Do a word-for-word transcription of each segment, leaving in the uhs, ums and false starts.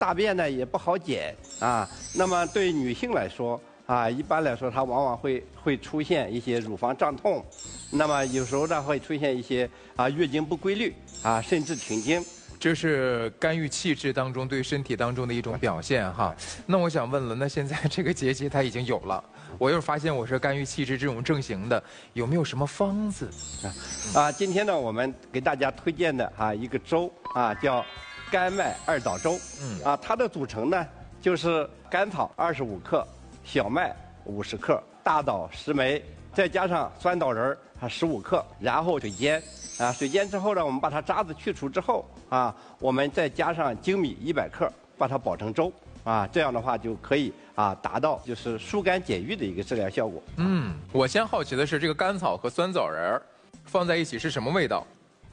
大便呢也不好解啊。那么对女性来说啊，一般来说她往往会会出现一些乳房胀痛，那么有时候呢会出现一些啊月经不规律啊，甚至停经。 这是干预气滞当中对身体当中的一种表现哈。那我想问了，那现在这个结节它已经有了，我要是发现我是干预气滞这种症型的，有没有什么方子？ 啊，今天呢我们给大家推荐的啊一个粥啊叫甘麦二枣粥。嗯啊，它的组成呢就是甘草二十五克，小麦五十克，大枣十枚，再加上酸枣仁啊十五克，然后水煎。啊，水煎之后呢，我们把它渣子去除之后啊，我们再加上粳米一百克，把它煲成粥啊，这样的话就可以啊达到就是疏肝解郁的一个治疗效果。 嗯，我先好奇的是这个甘草和酸枣仁放在一起是什么味道？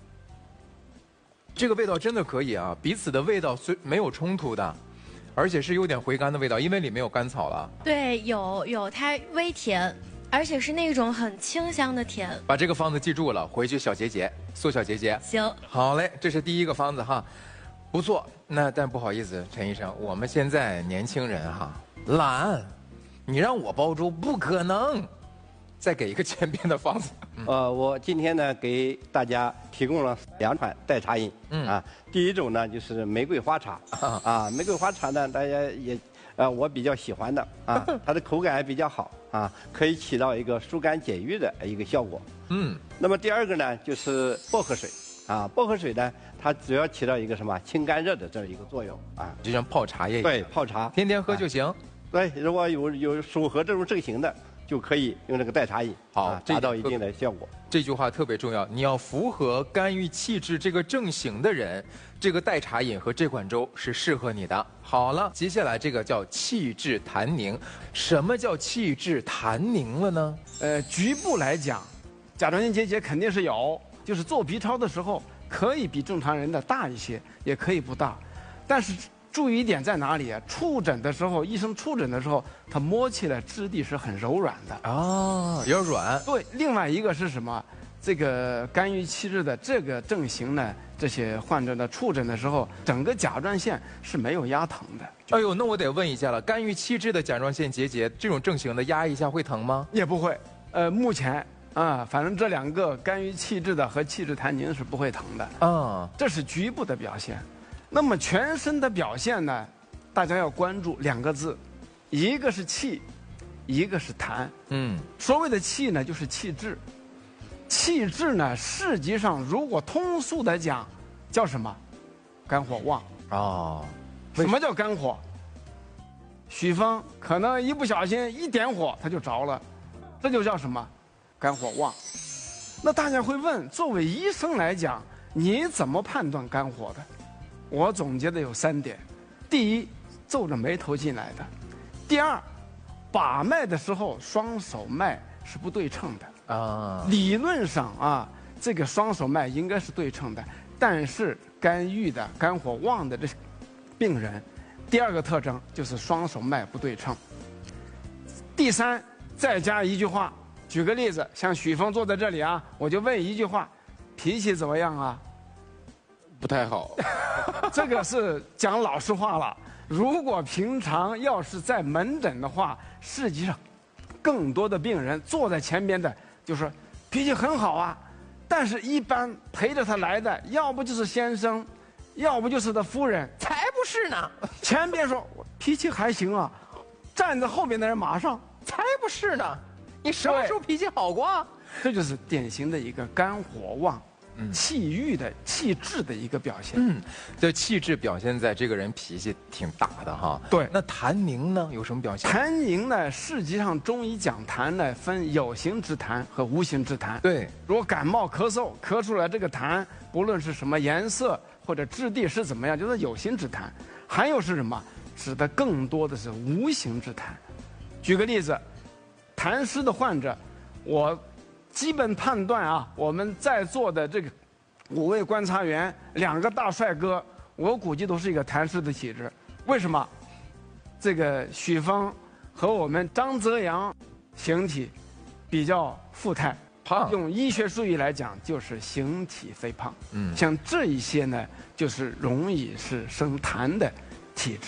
这个味道真的可以啊，彼此的味道虽没有冲突的，而且是有点回甘的味道，因为里面有甘草了。 对，有有它微甜。而且是那种很清香的甜。 把这个方子记住了，回去小结节，缩小结节。 行， 好嘞，这是第一个方子哈，不错。那但不好意思，陈医生，我们现在年轻人哈懒，你让我煲粥不可能。再给一个简便的方子。 嗯、呃，我今天呢给大家提供了两款代茶饮。嗯啊，第一种呢就是玫瑰花茶。啊, 啊玫瑰花茶呢，大家也。呃，我比较喜欢的啊，它的口感也比较好啊，可以起到一个疏肝解郁的一个效果。嗯，那么第二个呢，就是薄荷水啊，薄荷水呢，它主要起到一个什么清肝热的这样一个作用啊， 就像泡茶叶一样。 对，泡茶， 天天喝就行。 啊、对，如果有有符合这种症型的，就可以用这个代茶饮， 好， 啊、达到一定的效果。 这句话特别重要，你要符合肝郁气滞这个症型的人，这个代茶饮和这款粥是适合你的。好了，接下来这个叫气滞痰凝，什么叫气滞痰凝了呢？ 呃，局部来讲，甲状腺结节肯定是有，就是做 B 超的时候可以比正常人的大一些，也可以不大，但是注意一点在哪里啊？触诊的时候，医生触诊的时候，他摸起来质地是很柔软的啊，比较软。 对，另外一个是什么？这个肝郁气滞的这个症型呢，这些患者呢触诊的时候，整个甲状腺是没有压疼的。 哎呦，那我得问一下了，肝郁气滞的甲状腺结节这种症型的压一下会疼吗？ 也不会。呃，目前啊，反正这两个肝郁气滞的和气滞痰凝是不会疼的啊，这是局部的表现。那么全身的表现呢，大家要关注两个字，一个是气，一个是痰。嗯，所谓的气呢，就是气滞。气滞呢，实际上如果通俗的讲，叫什么？肝火旺。哦，什么叫肝火？许峰可能一不小心一点火他就着了，这就叫什么？肝火旺。那大家会问，作为医生来讲，你怎么判断肝火的？我总结的有三点：第一，皱着眉头进来的；第二，把脉的时候双手脉是不对称的。啊，理论上啊，这个双手脉应该是对称的，但是肝郁的、肝火旺的这病人，第二个特征就是双手脉不对称。第三，再加一句话，举个例子，像许峰坐在这里啊，我就问一句话：脾气怎么样啊？ 不太好。 这个是讲老实话了。如果平常要是在门诊的话，实际上更多的病人坐在前边的。就是脾气很好啊，但是一般陪着他来的，要不就是先生，要不就是他夫人， 才不是呢。 前边说脾气还行啊，站在后边的人马上才不是呢，你什么时候脾气好过啊？ 这就是典型的一个肝火旺。嗯、气郁的气滞的一个表现。嗯， 这气滞表现在这个人脾气挺大的哈。 对， 那痰凝呢有什么表现？ 痰凝呢，实际上中医讲痰呢分有形之痰和无形之痰。 对， 如果感冒咳嗽咳出来这个痰，不论是什么颜色或者质地是怎么样，就是有形之痰。还有是什么？指的更多的是无形之痰。举个例子，痰湿的患者，我。基本判断啊，我们在座的这个五位观察员，两个大帅哥，我估计都是一个痰湿的体质。为什么？这个许峰和我们张泽阳形体比较富态， 胖。 用医学术语来讲，就是形体肥胖。嗯，像这一些呢，就是容易是生痰的气质。